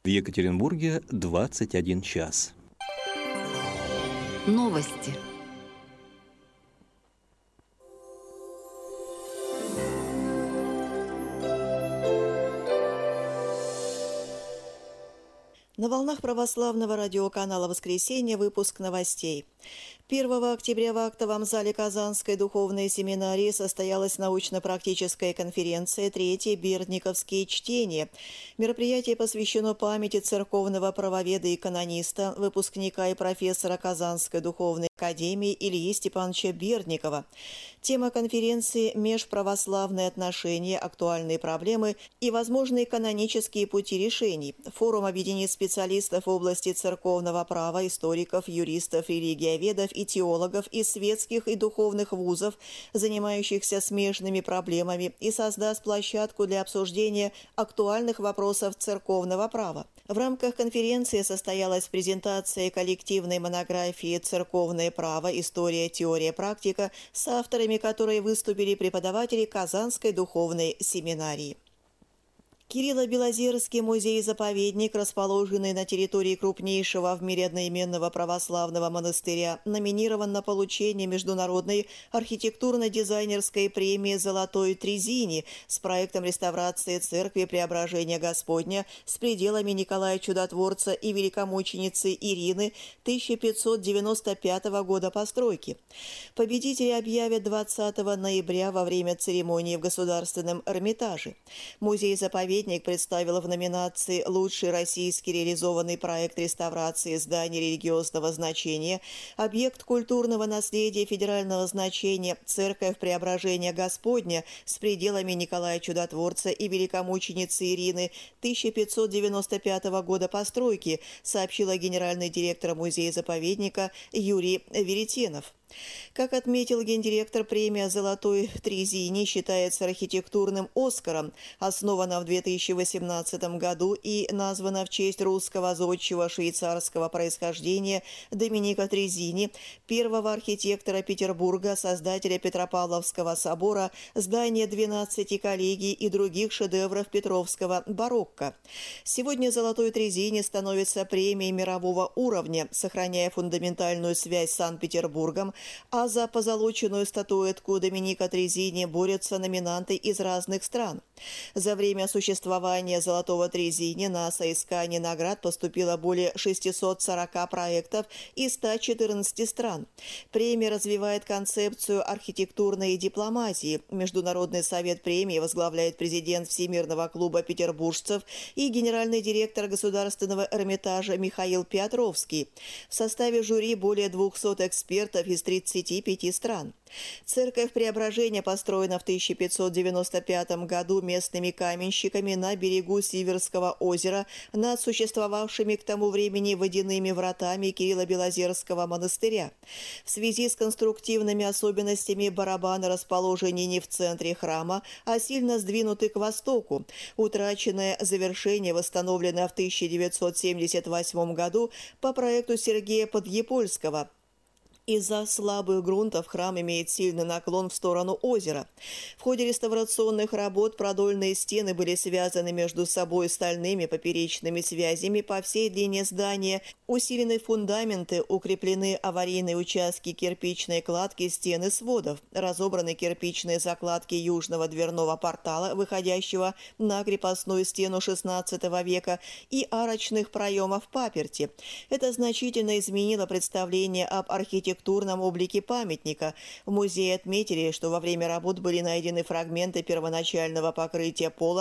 В Екатеринбурге 21 час. Новости. На волнах православного радиоканала «Воскресенье» выпуск новостей. 1 октября в актовом зале Казанской духовной семинарии состоялась научно-практическая конференция «Третьи Бердниковские чтения». Мероприятие посвящено памяти церковного правоведа и канониста, выпускника и профессора Казанской духовной академии Ильи Степановича Бердникова. Тема конференции – межправославные отношения, актуальные проблемы и возможные канонические пути решений. Форум объединит специалистов в области церковного права, историков, юристов, религиоведов и теологов из светских и духовных вузов, занимающихся смежными проблемами, и создаст площадку для обсуждения актуальных вопросов церковного права. В рамках конференции состоялась презентация коллективной монографии «Церковное право. История, теория, практика», с авторами которой выступили преподаватели Казанской духовной семинарии. Кирилло-Белозерский музей-заповедник, расположенный на территории крупнейшего в мире одноименного православного монастыря, номинирован на получение международной архитектурно-дизайнерской премии «Золотой Трезини» с проектом реставрации церкви Преображения Господня с пределами Николая Чудотворца и великомученицы Ирины 1595 года постройки. Победители объявят 20 ноября во время церемонии в Государственном Эрмитаже. Музей-заповедник представил в номинации «Лучший российский реализованный проект реставрации зданий религиозного значения», объект культурного наследия федерального значения «Церковь Преображения Господня» с пределами Николая Чудотворца и великомученицы Ирины 1595 года постройки, сообщила генеральный директор музея-заповедника Юрий Веретенов. Как отметил гендиректор, премия «Золотой Трезини» считается архитектурным «Оскаром», основана в 2018 году и названа в честь русского зодчего швейцарского происхождения Доминика Трезини, первого архитектора Петербурга, создателя Петропавловского собора, здания 12 коллегий и других шедевров петровского барокко. Сегодня «Золотой Трезини» становится премией мирового уровня, сохраняя фундаментальную связь с Санкт-Петербургом, а за позолоченную статуэтку Доминика Трезини борются номинанты из разных стран. За время существования «Золотого Трезини» на соискание наград поступило более 640 проектов из 114 стран. Премия развивает концепцию архитектурной дипломатии. Международный совет премии возглавляет президент Всемирного клуба петербуржцев и генеральный директор Государственного Эрмитажа Михаил Петровский. В составе жюри более 200 экспертов из 35 стран. Церковь Преображения построена в 1595 году местными каменщиками на берегу Сиверского озера над существовавшими к тому времени водяными вратами Кирилло-Белозерского монастыря. В связи с конструктивными особенностями барабаны расположены не в центре храма, а сильно сдвинуты к востоку. Утраченное завершение восстановлено в 1978 году по проекту Сергея Подъепольского. Из-за слабых грунтов храм имеет сильный наклон в сторону озера. В ходе реставрационных работ продольные стены были связаны между собой стальными поперечными связями по всей длине здания, усилены фундаменты, укреплены аварийные участки кирпичной кладки стены сводов, разобраны кирпичные закладки южного дверного портала, выходящего на крепостную стену XVI века, и арочных проемов паперти. Это значительно изменило представление об архитектурном облике памятника. В музее отметили, что во время работ были найдены фрагменты первоначального покрытия пола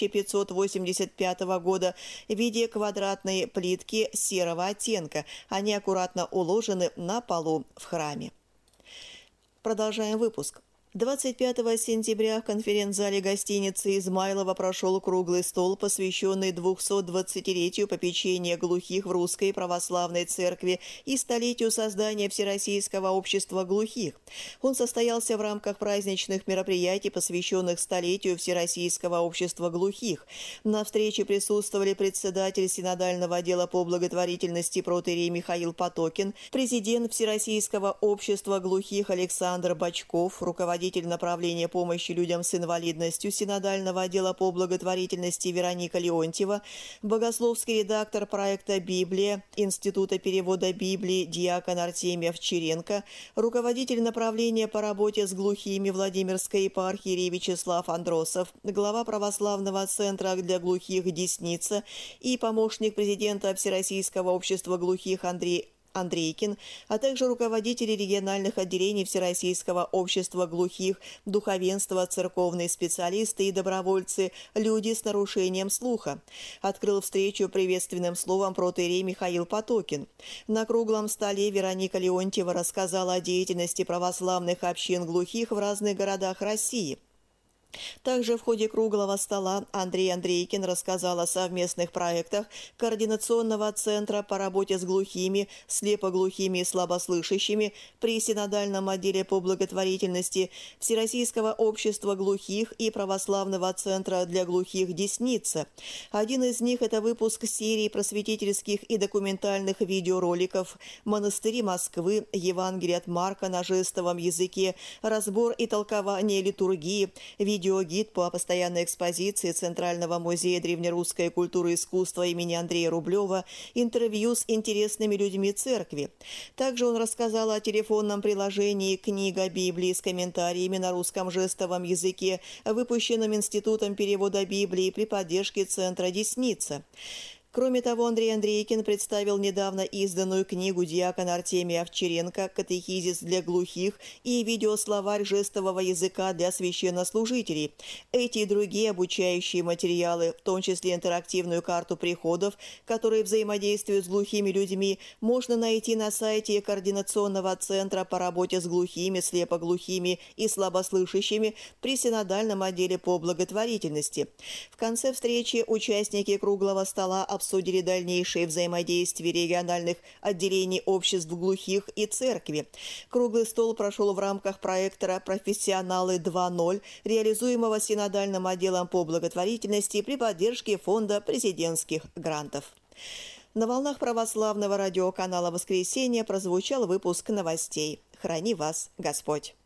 1585 года в виде квадратной плитки серого оттенка. Они аккуратно уложены на полу в храме. Продолжаем выпуск. 25 сентября в конференц-зале гостиницы «Измайлово» прошел круглый стол, посвященный 220-летию попечения глухих в Русской Православной Церкви и столетию создания Всероссийского общества глухих. Он состоялся в рамках праздничных мероприятий, посвященных столетию Всероссийского общества глухих. На встрече присутствовали председатель синодального отдела по благотворительности протоиерей Михаил Потокин, президент Всероссийского общества глухих Александр Бочков, руководитель руководитель направления помощи людям с инвалидностью Синодального отдела по благотворительности Вероника Леонтьева, богословский редактор проекта «Библия» Института перевода Библии диакон Артемий Овчаренко, руководитель направления по работе с глухими Владимирской епархии Вячеслав Андросов, глава православного центра для глухих «Десница» и помощник президента Всероссийского общества глухих Андрей Андрейкин, а также руководители региональных отделений Всероссийского общества глухих, духовенство, церковные специалисты и добровольцы, люди с нарушением слуха. Открыл встречу приветственным словом протоиерей Михаил Потокин. На круглом столе Вероника Леонтьева рассказала о деятельности православных общин глухих в разных городах России. Также в ходе круглого стола Андрей Андрейкин рассказал о совместных проектах Координационного центра по работе с глухими, слепоглухими и слабослышащими при Синодальном отделе по благотворительности, Всероссийского общества глухих и Православного центра для глухих «Десница». Один из них – это выпуск серии просветительских и документальных видеороликов «Монастыри Москвы», «Евангелие от Марка» на жестовом языке, разбор и толкование литургии, видеогид по постоянной экспозиции Центрального музея древнерусской культуры и искусства имени Андрея Рублева, интервью с интересными людьми церкви. Также он рассказал о телефонном приложении «Книга Библии» с комментариями на русском жестовом языке, выпущенном Институтом перевода Библии при поддержке Центра «Десница». Кроме того, Андрей Андрейкин представил недавно изданную книгу диакона Артемия Овчаренко «Катехизис для глухих» и видеословарь жестового языка для священнослужителей. Эти и другие обучающие материалы, в том числе интерактивную карту приходов, которые взаимодействуют с глухими людьми, можно найти на сайте Координационного центра по работе с глухими, слепоглухими и слабослышащими при Синодальном отделе по благотворительности. В конце встречи участники круглого стола обсудили дальнейшее взаимодействие региональных отделений обществ глухих и церкви. Круглый стол прошел в рамках проекта «Профессионалы 2.0», реализуемого Синодальным отделом по благотворительности при поддержке Фонда президентских грантов. На волнах православного радиоканала «Воскресенье» прозвучал выпуск новостей. Храни вас Господь!